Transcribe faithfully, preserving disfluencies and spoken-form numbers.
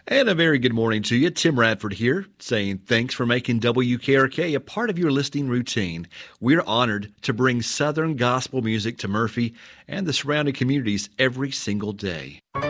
And a very good morning to you. Tim Radford here, saying thanks for making W K R K a part of your listening routine. We're honored to bring Southern gospel music to Murphy and the surrounding communities every single day.